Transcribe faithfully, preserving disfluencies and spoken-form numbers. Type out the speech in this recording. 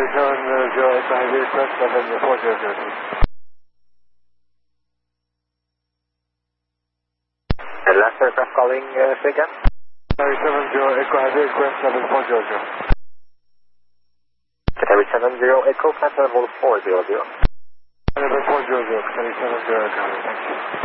seven zero Echo Heavy request seven four zero zero two. And last aircraft calling uh, again? seven zero Echo Heavy request seven four zero zero. Category seven zero Echo, flight level four zero zero. Level four zero zero, Category seven zero Echo Heavy, thank you.